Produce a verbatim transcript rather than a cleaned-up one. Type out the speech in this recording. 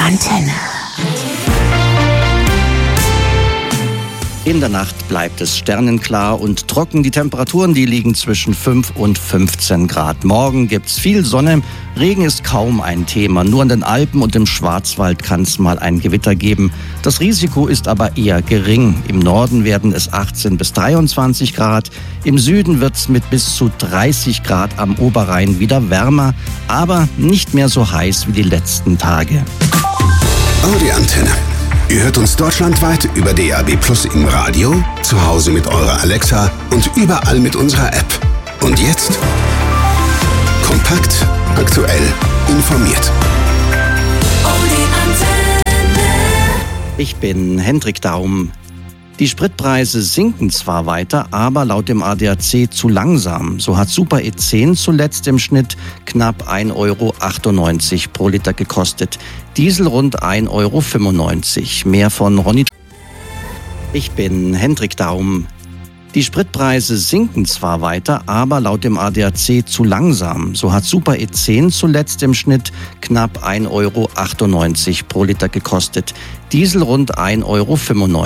Antenne. In der Nacht bleibt es sternenklar und trocken. Die Temperaturen, die liegen zwischen fünf und fünfzehn Grad. Morgen gibt's viel Sonne. Regen ist kaum ein Thema. Nur an den Alpen und im Schwarzwald kann es mal ein Gewitter geben. Das Risiko ist aber eher gering. Im Norden werden es achtzehn bis dreiundzwanzig Grad. Im Süden wird's mit bis zu dreißig Grad am Oberrhein wieder wärmer, aber nicht mehr so heiß wie die letzten Tage. Oh, die Antenne. Ihr hört uns deutschlandweit über D A B Plus im Radio, zu Hause mit eurer Alexa und überall mit unserer App. Und jetzt kompakt, aktuell, informiert. Ich bin Hendrik Daum. Die Spritpreise sinken zwar weiter, aber laut dem A D A C zu langsam. So hat Super E zehn zuletzt im Schnitt knapp ein Euro achtundneunzig pro Liter gekostet. Diesel rund ein Euro fünfundneunzig. Mehr von Ronny. Ich bin Hendrik Daum. Die Spritpreise sinken zwar weiter, aber laut dem A D A C zu langsam. So hat Super E zehn zuletzt im Schnitt knapp ein Euro achtundneunzig pro Liter gekostet. Diesel rund ein Euro fünfundneunzig.